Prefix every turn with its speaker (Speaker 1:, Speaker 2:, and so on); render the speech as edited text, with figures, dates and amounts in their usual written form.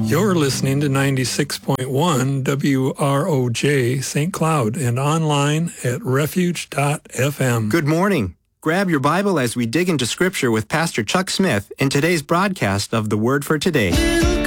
Speaker 1: You're listening to 96.1 WROJ St. Cloud and online at refuge.fm.
Speaker 2: Good morning. Grab your Bible as we dig into Scripture with Pastor Chuck Smith in today's broadcast of The Word for Today.